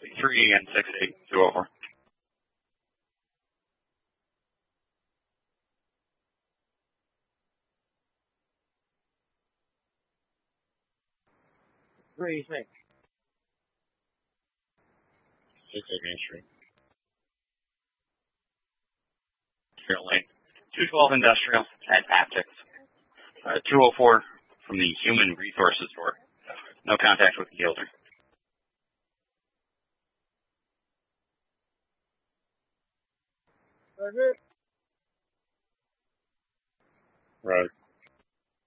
3 and 68204. What do you think? 68 Main Street. Trail Lane. 212 Industrial at Aptics. 204 from the Human Resources Store. No contact with the Gilder. That's it. Right.